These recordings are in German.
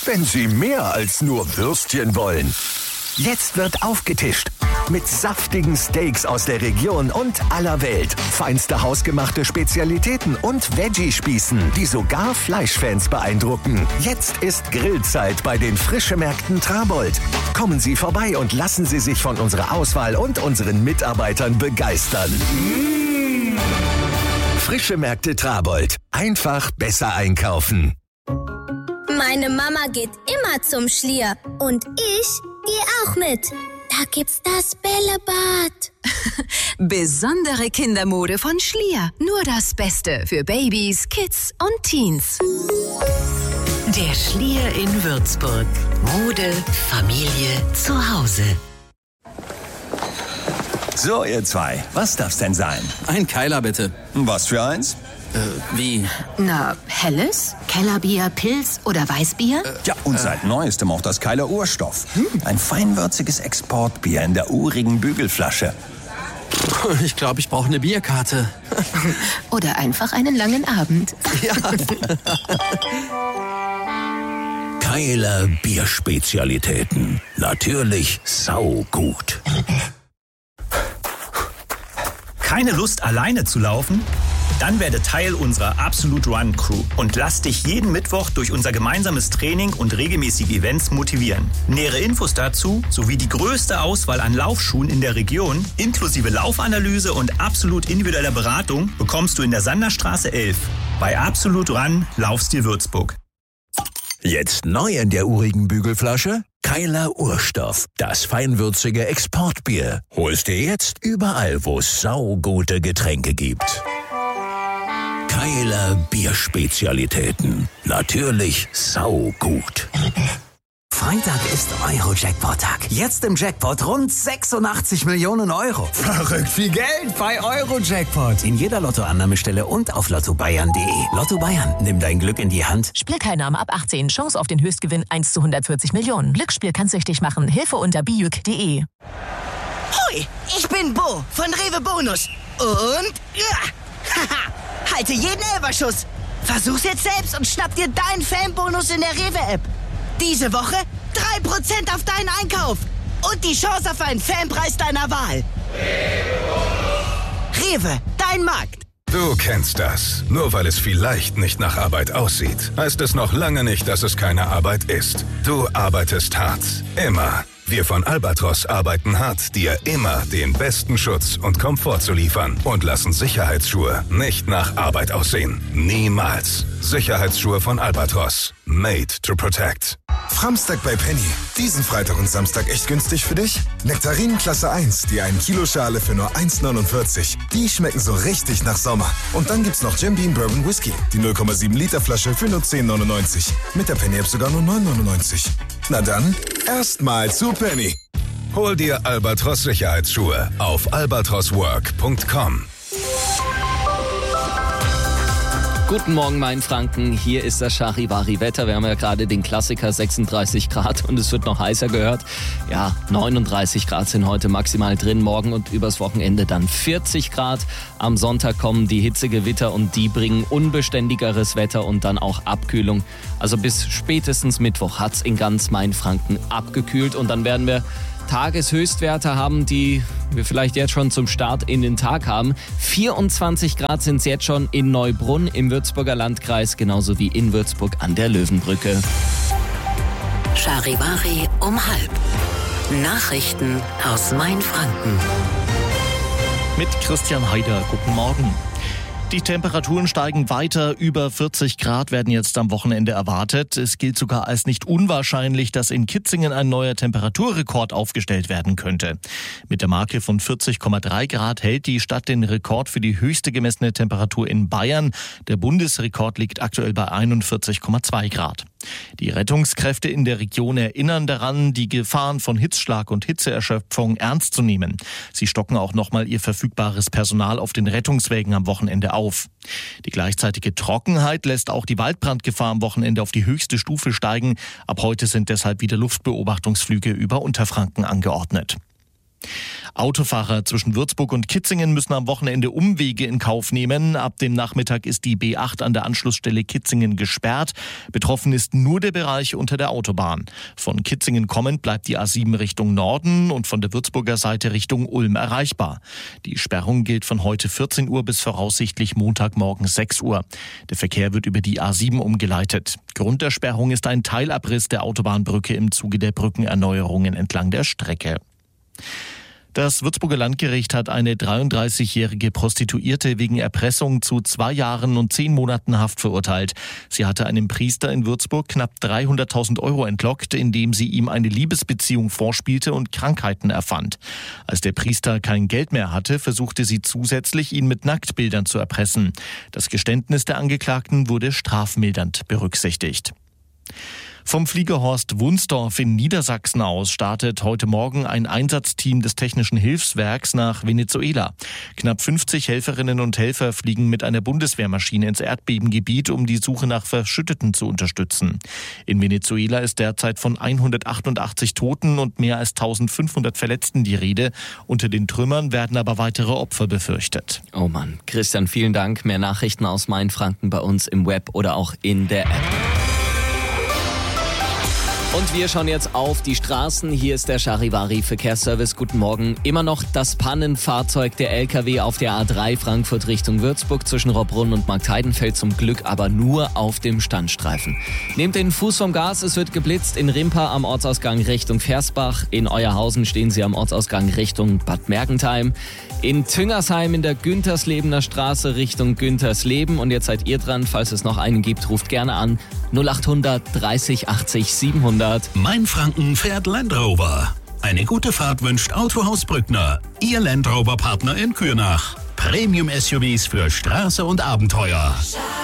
wenn Sie mehr als nur Würstchen wollen. Jetzt wird aufgetischt. Mit saftigen Steaks aus der Region und aller Welt. Feinste hausgemachte Spezialitäten und Veggie-Spießen, die sogar Fleischfans beeindrucken. Jetzt ist Grillzeit bei den Frischemärkten Trabold. Kommen Sie vorbei und lassen Sie sich von unserer Auswahl und unseren Mitarbeitern begeistern. Frischemärkte Trabold. Einfach besser einkaufen. Meine Mama geht immer zum Schlier und ich gehe auch mit. Da gibt's das Bällebad. Besondere Kindermode von Schlier. Nur das Beste für Babys, Kids und Teens. Der Schlier in Würzburg. Mode, Familie, zu Hause. So, ihr zwei, was darf's denn sein? Ein Keiler, bitte. Was für eins? Wie? Na, helles, Kellerbier, Pilz oder Weißbier? Ja, und seit Neuestem auch das Keiler Urstoff. Ein feinwürziges Exportbier in der urigen Bügelflasche. Ich glaube, ich brauche eine Bierkarte. Oder einfach einen langen Abend. Ja. Keiler Bierspezialitäten. Natürlich saugut. Keine Lust, alleine zu laufen? Dann werde Teil unserer Absolute Run Crew und lass dich jeden Mittwoch durch unser gemeinsames Training und regelmäßige Events motivieren. Nähere Infos dazu sowie die größte Auswahl an Laufschuhen in der Region, inklusive Laufanalyse und absolut individueller Beratung, bekommst du in der Sanderstraße 11 bei Absolute Run Laufstil Würzburg. Jetzt neu in der urigen Bügelflasche? Keiler Urstoff, das feinwürzige Exportbier. Holst dir jetzt überall, wo es saugute Getränke gibt. Keiler Bierspezialitäten. Natürlich saugut. Freitag ist Euro-Jackpot-Tag. Jetzt im Jackpot rund 86 Millionen Euro. Verrückt viel Geld bei Euro-Jackpot. In jeder Lottoannahmestelle und auf lottobayern.de. Lotto Bayern, nimm dein Glück in die Hand. Spielteilnahme ab 18. Chance auf den Höchstgewinn 1 zu 140 Millionen. Glücksspiel kann süchtig machen. Hilfe unter bijuk.de. Hoi, ich bin Bo von Rewe Bonus. Und haha, halte jeden Elferschuss. Versuch's jetzt selbst und schnapp dir deinen Fanbonus in der Rewe-App. Diese Woche 3% auf deinen Einkauf und die Chance auf einen Fanpreis deiner Wahl. Rewe, dein Markt. Du kennst das. Nur weil es vielleicht nicht nach Arbeit aussieht, heißt es noch lange nicht, dass es keine Arbeit ist. Du arbeitest hart. Immer. Wir von Albatros arbeiten hart, dir immer den besten Schutz und Komfort zu liefern und lassen Sicherheitsschuhe nicht nach Arbeit aussehen. Niemals. Sicherheitsschuhe von Albatros. Made to protect. Framstag bei Penny. Diesen Freitag und Samstag echt günstig für dich? Nektarinen Klasse 1, die 1 Kilo Schale für nur 1,49. Die schmecken so richtig nach Sommer. Und dann gibt's noch Jim Beam Bourbon Whisky. Die 0,7 Liter Flasche für nur 10,99. Mit der Penny App sogar nur 9,99. Na dann, erstmal zu Penny. Hol dir Albatros Sicherheitsschuhe auf albatroswork.com. Guten Morgen, Mainfranken. Hier ist das Charivari-Wetter. Wir haben ja gerade den Klassiker 36 Grad und es wird noch heißer gehört. Ja, 39 Grad sind heute maximal drin. Morgen und übers Wochenende dann 40 Grad. Am Sonntag kommen die Hitzegewitter und die bringen unbeständigeres Wetter und dann auch Abkühlung. Also bis spätestens Mittwoch hat's in ganz Mainfranken abgekühlt und dann werden wir Tageshöchstwerte haben, die wir vielleicht jetzt schon zum Start in den Tag haben. 24 Grad sind es jetzt schon in Neubrunn im Würzburger Landkreis, genauso wie in Würzburg an der Löwenbrücke. Charivari um 12:30. Nachrichten aus Mainfranken. Mit Christian Heider, guten Morgen. Die Temperaturen steigen weiter, über 40 Grad werden jetzt am Wochenende erwartet. Es gilt sogar als nicht unwahrscheinlich, dass in Kitzingen ein neuer Temperaturrekord aufgestellt werden könnte. Mit der Marke von 40,3 Grad hält die Stadt den Rekord für die höchste gemessene Temperatur in Bayern. Der Bundesrekord liegt aktuell bei 41,2 Grad. Die Rettungskräfte in der Region erinnern daran, die Gefahren von Hitzschlag und Hitzeerschöpfung ernst zu nehmen. Sie stocken auch nochmal ihr verfügbares Personal auf den Rettungswägen am Wochenende auf. Die gleichzeitige Trockenheit lässt auch die Waldbrandgefahr am Wochenende auf die höchste Stufe steigen. Ab heute sind deshalb wieder Luftbeobachtungsflüge über Unterfranken angeordnet. Autofahrer zwischen Würzburg und Kitzingen müssen am Wochenende Umwege in Kauf nehmen. Ab dem Nachmittag ist die B8 an der Anschlussstelle Kitzingen gesperrt. Betroffen ist nur der Bereich unter der Autobahn. Von Kitzingen kommend bleibt die A7 Richtung Norden und von der Würzburger Seite Richtung Ulm erreichbar. Die Sperrung gilt von heute 14 Uhr bis voraussichtlich Montagmorgen 6 Uhr. Der Verkehr wird über die A7 umgeleitet. Grund der Sperrung ist ein Teilabriss der Autobahnbrücke im Zuge der Brückenerneuerungen entlang der Strecke. Das Würzburger Landgericht hat eine 33-jährige Prostituierte wegen Erpressung zu 2 Jahren und 10 Monaten Haft verurteilt. Sie hatte einem Priester in Würzburg knapp 300.000 Euro entlockt, indem sie ihm eine Liebesbeziehung vorspielte und Krankheiten erfand. Als der Priester kein Geld mehr hatte, versuchte sie zusätzlich, ihn mit Nacktbildern zu erpressen. Das Geständnis der Angeklagten wurde strafmildernd berücksichtigt. Vom Fliegerhorst Wunsdorf in Niedersachsen aus startet heute Morgen ein Einsatzteam des Technischen Hilfswerks nach Venezuela. Knapp 50 Helferinnen und Helfer fliegen mit einer Bundeswehrmaschine ins Erdbebengebiet, um die Suche nach Verschütteten zu unterstützen. In Venezuela ist derzeit von 188 Toten und mehr als 1500 Verletzten die Rede. Unter den Trümmern werden aber weitere Opfer befürchtet. Oh Mann, Christian, vielen Dank. Mehr Nachrichten aus Mainfranken bei uns im Web oder auch in der App. Und wir schauen jetzt auf die Straßen. Hier ist der Charivari Verkehrsservice. Guten Morgen. Immer noch das Pannenfahrzeug der LKW auf der A3 Frankfurt Richtung Würzburg zwischen Robbrunn und Marktheidenfeld, zum Glück aber nur auf dem Standstreifen. Nehmt den Fuß vom Gas, es wird geblitzt in Rimpa am Ortsausgang Richtung Versbach. In Euerhausen stehen Sie am Ortsausgang Richtung Bad Mergentheim. In Tüngersheim in der Günterslebener Straße Richtung Güntersleben. Und jetzt seid ihr dran, falls es noch einen gibt, ruft gerne an 0800 30 80 700. Mainfranken fährt Land Rover. Eine gute Fahrt wünscht Autohaus Brückner. Ihr Land Rover Partner in Kürnach. Premium-SUVs für Straße und Abenteuer.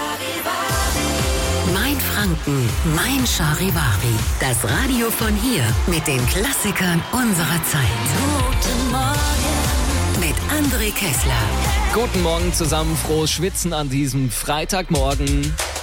Mainfranken, mein Charivari. Das Radio von hier mit den Klassikern unserer Zeit. Guten Morgen mit André Kessler. Guten Morgen zusammen, frohes Schwitzen an diesem Freitagmorgen.